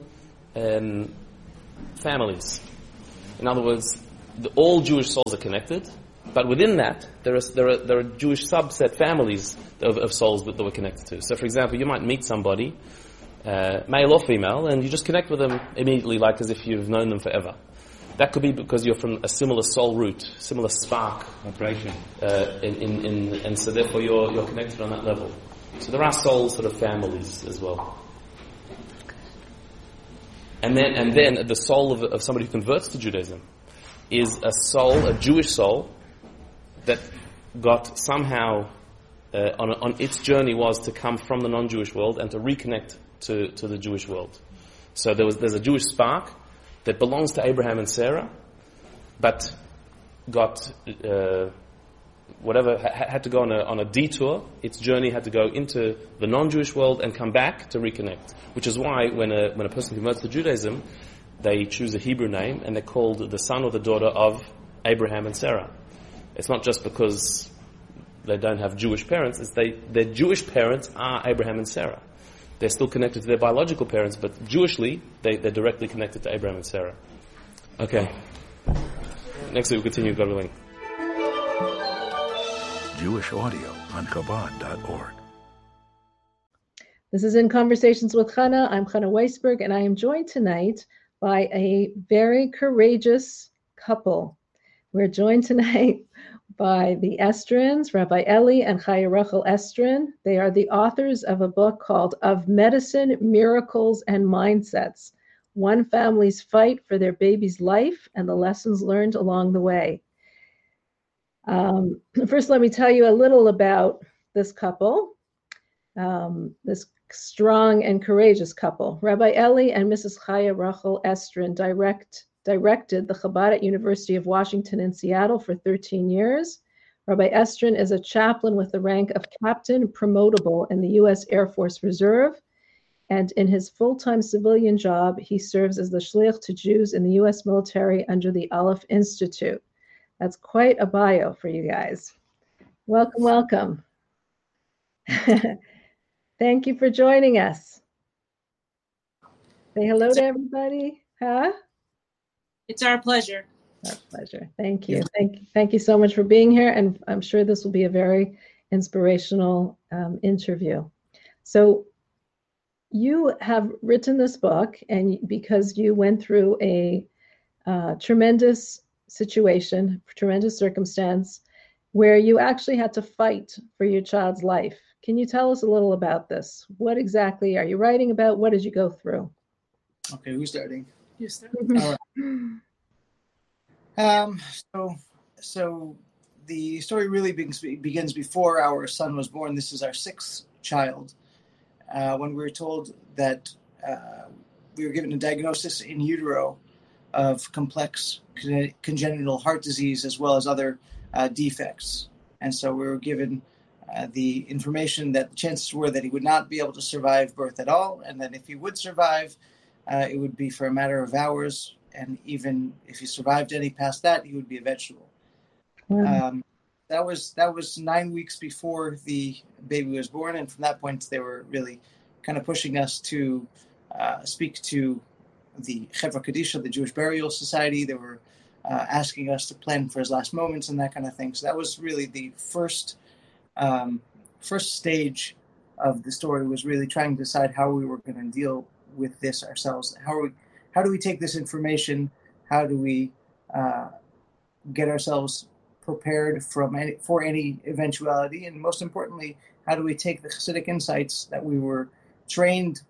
families. In other words, all Jewish souls are connected, but within that, there are Jewish subset families of souls that we're connected to. So, for example, you might meet somebody, male or female, and you just connect with them immediately, like as if you've known them forever. That could be because you're from a similar soul root, similar spark vibration, and so therefore you're connected on that level. So there are soul sort of families as well. And then the soul of somebody who converts to Judaism is a Jewish soul that got somehow on its journey was to come from the non-Jewish world and to reconnect to the Jewish world. So there's a Jewish spark that belongs to Abraham and Sarah, but got had to go on a detour. Its journey had to go into the non-Jewish world and come back to reconnect. Which is why when a person converts to Judaism, they choose a Hebrew name and they're called the son or the daughter of Abraham and Sarah. It's not just because they don't have Jewish parents; it's their Jewish parents are Abraham and Sarah. They're still connected to their biological parents, but Jewishly, they're directly connected to Abraham and Sarah. Okay. Next week we'll continue, God willing. Jewish audio on Chabad.org. This is In Conversations with Chana. I'm Chana Weisberg, and I am joined tonight by a very courageous couple. We're joined tonight by the Estrins, Rabbi Eli and Chaya Rachel Estrin. They are the authors of a book called Of Medicine, Miracles, and Mindsets, One Family's Fight for Their Baby's Life and the Lessons Learned Along the Way. First, let me tell you a little about this couple, this strong and courageous couple. Rabbi Eli and Mrs. Chaya Rachel Estrin directed the Chabad at University of Washington in Seattle for 13 years. Rabbi Estrin is a chaplain with the rank of captain promotable in the U.S. Air Force Reserve, and in his full-time civilian job, he serves as the shliach to Jews in the U.S. military under the Aleph Institute. That's quite a bio for you guys. Welcome, welcome. Thank you for joining us. Say hello to everybody. Huh? It's our pleasure. Our pleasure. Thank you. Thank you so much for being here. And I'm sure this will be a very inspirational interview. So you have written this book, and because you went through a tremendous situation, tremendous circumstance, where you actually had to fight for your child's life. Can you tell us a little about this? What exactly are you writing about? What did you go through? Okay, who's starting? You start. All right. So the story really begins before our son was born. This is our sixth child. When we were told that we were given a diagnosis in utero of complex congenital heart disease as well as other defects. And so we were given the information that the chances were that he would not be able to survive birth at all, and that if he would survive, it would be for a matter of hours, and even if he survived any past that, he would be a vegetable. Wow. That was 9 weeks before the baby was born, and from that point, they were really kind of pushing us to speak to the Chevra Kadisha, the Jewish Burial Society. They were asking us to plan for his last moments and that kind of thing. So that was really the first stage of the story, was really trying to decide how we were going to deal with this ourselves. How do we take this information? How do we get ourselves prepared for any eventuality? And most importantly, how do we take the Hasidic insights that we were trained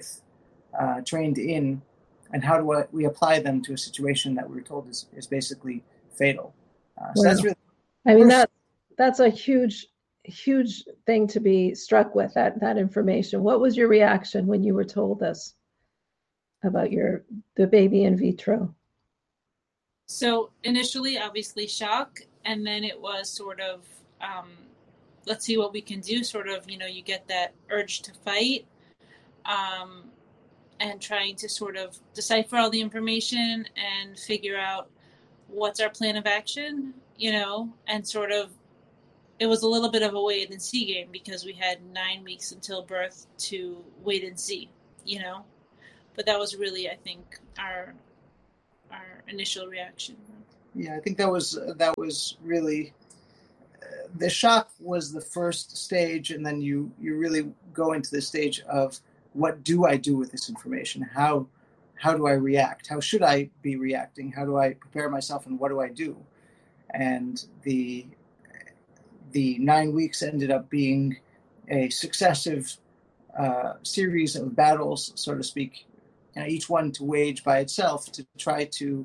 in, and how do we apply them to a situation that we were told is basically fatal? So that's really... I mean, that's a huge thing to be struck with, that information. What was your reaction when you were told this about the baby in vitro? So initially, obviously shock, and then it was sort of, let's see what we can do. Sort of, you get that urge to fight. and trying to sort of decipher all the information and figure out what's our plan of action, and sort of, it was a little bit of a wait and see game because we had 9 weeks until birth to wait and see, but that was really, I think, our initial reaction. Yeah, I think that was really, the shock was the first stage, and then you really go into the stage of, what do I do with this information? How do I react? How should I be reacting? How do I prepare myself, and what do I do? And the 9 weeks ended up being a successive series of battles, so to speak, each one to wage by itself to try to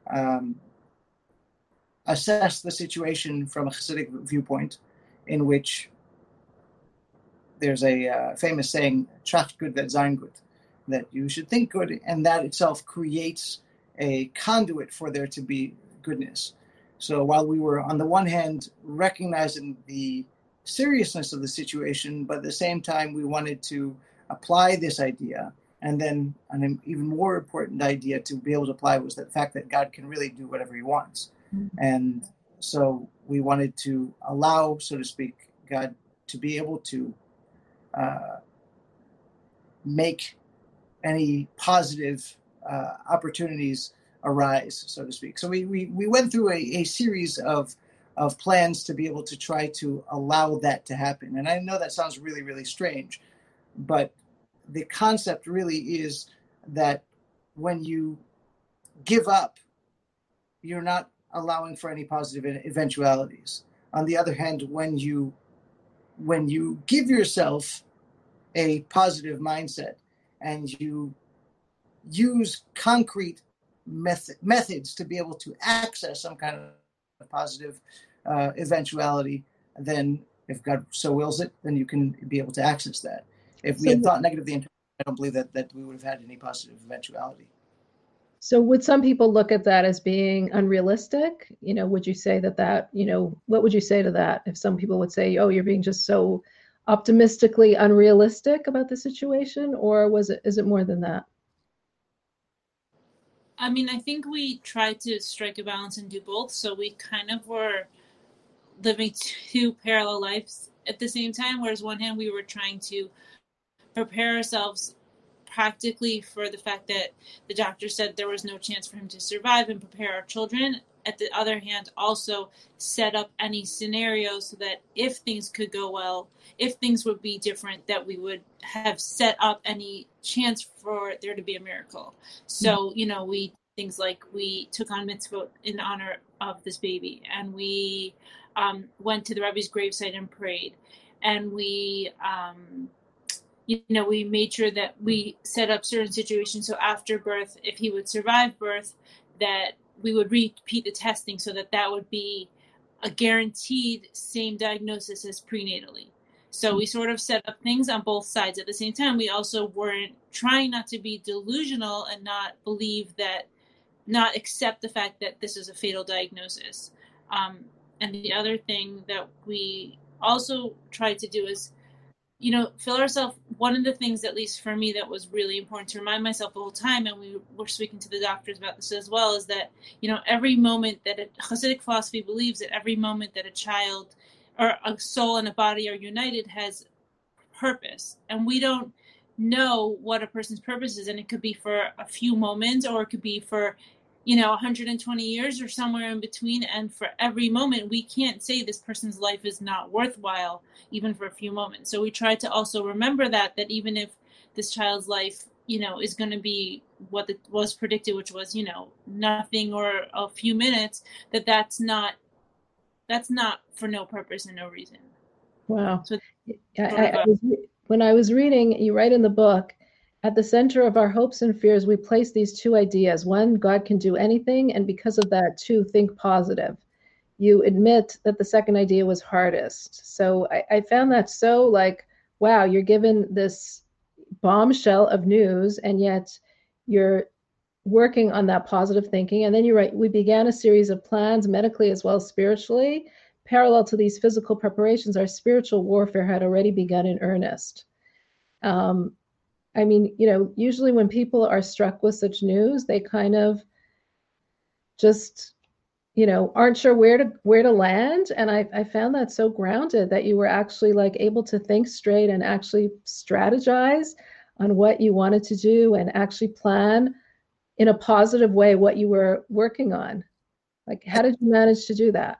assess the situation from a Hasidic viewpoint, in which there's a famous saying, "Tracht gut, wird sein gut," that you should think good, and that itself creates a conduit for there to be goodness. So while we were, on the one hand, recognizing the seriousness of the situation, but at the same time, we wanted to apply this idea. And then an even more important idea to be able to apply was the fact that God can really do whatever he wants. Mm-hmm. And so we wanted to allow, so to speak, God to be able to make any positive opportunities arise, so to speak. So we went through a series of plans to be able to try to allow that to happen. And I know that sounds really, really strange, but the concept really is that when you give up, you're not allowing for any positive eventualities. On the other hand, when you give yourself a positive mindset and you use concrete methods to be able to access some kind of positive eventuality, then if God so wills it, then you can be able to access that. If we had thought negative the entire time, I don't believe that we would have had any positive eventuality. So would some people look at that as being unrealistic? Would you say that, what would you say to that? If some people would say, oh, you're being just so optimistically unrealistic about the situation, or is it more than that? I mean, I think we tried to strike a balance and do both. So we kind of were living two parallel lives at the same time, whereas one hand we were trying to prepare ourselves practically for the fact that the doctor said there was no chance for him to survive and prepare our children. At the other hand, also set up any scenario so that if things could go well, if things would be different, that we would have set up any chance for there to be a miracle. So, we things like we took on mitzvot in honor of this baby, and we went to the Rebbe's gravesite and prayed, and we we made sure that we set up certain situations so after birth, if he would survive birth, that we would repeat the testing so that would be a guaranteed same diagnosis as prenatally. So we sort of set up things on both sides. At the same time, we also weren't trying not to be delusional and not accept the fact that this is a fatal diagnosis. And the other thing that we also tried to do is, fill ourselves. One of the things, at least for me, that was really important to remind myself the whole time, and we were speaking to the doctors about this as well, is that, every moment that Hasidic philosophy believes that every moment that a child or a soul and a body are united has purpose. And we don't know what a person's purpose is. And it could be for a few moments, or it could be for 120 years or somewhere in between. And for every moment, we can't say this person's life is not worthwhile, even for a few moments. So we try to also remember that even if this child's life, is going to be what was predicted, which was, nothing or a few minutes, that's not for no purpose and no reason. Wow. So when I was reading, you write in the book, at the center of our hopes and fears, we place these two ideas. One, God can do anything, and because of that, two, think positive. You admit that the second idea was hardest. So I found that so wow, you're given this bombshell of news, and yet you're working on that positive thinking. And then you write, we began a series of plans, medically as well as spiritually. Parallel to these physical preparations, our spiritual warfare had already begun in earnest. I mean, usually when people are struck with such news, they kind of just, aren't sure where to land. And I found that so grounded that you were actually like able to think straight and actually strategize on what you wanted to do and actually plan in a positive way what you were working on. Like, how did you manage to do that?